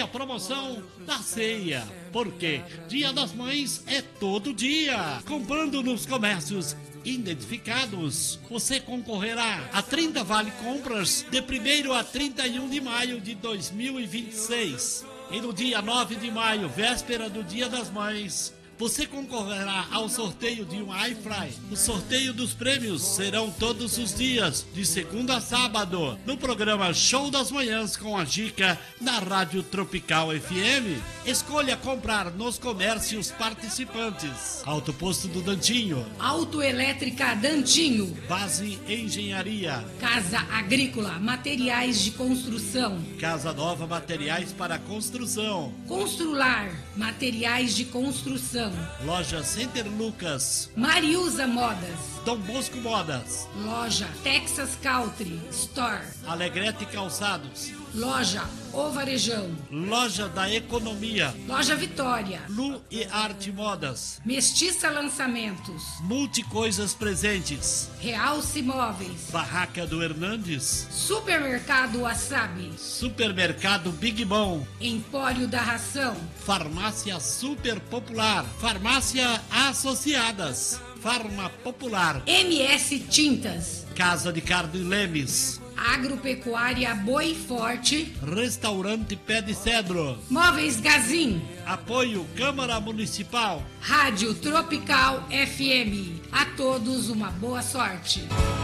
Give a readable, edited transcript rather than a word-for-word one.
a promoção da ceia. Porque Dia das Mães é todo dia. Comprando nos comércios identificados, você concorrerá a 30 vale compras de 1º a 31 de maio de 2026. E no dia 9 de maio, véspera do Dia das Mães, você concorrerá ao sorteio de um iFly. O sorteio dos prêmios serão todos os dias, de segunda a sábado, no programa Show das Manhãs com a Gica, na Rádio Tropical FM. Escolha comprar nos comércios participantes. Autoposto do Dantinho. Autoelétrica Dantinho. Base Engenharia. Casa Agrícola, materiais de construção. Casa Nova, materiais para construção. Constrular, materiais de construção. Loja Center Lucas. Mariusa Modas. Dom Bosco Modas. Loja Texas Country Store. Alegrete Calçados. Loja O Varejão. Loja da Economia. Loja Vitória. Lu e Arte Modas. Mestiça Lançamentos. Multicoisas Presentes. Realce Móveis. Barraca do Hernandes. Supermercado Wasabi. Supermercado Big Bom. Empório da Ração. Farmácia Super Popular. Farmácia Associadas. Farma Popular. MS Tintas. Casa de Carne Lemes. Agropecuária Boi Forte. Restaurante Pé de Cedro. Móveis Gazin. Apoio Câmara Municipal. Rádio Tropical FM. A todos uma boa sorte.